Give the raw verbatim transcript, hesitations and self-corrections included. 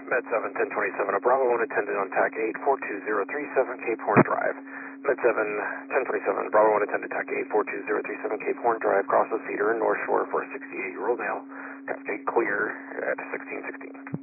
Med seven, ten twenty-seven, a Bravo one attendant on TAC eight four two zero three seven Cape Horn Drive. Med seven, ten twenty-seven, Bravo one attendant TAC eight four two zero three seven Cape Horn Drive, Cross the Cedar, North Shore for a sixty-eight-year-old male. Cascade clear at sixteen sixteen.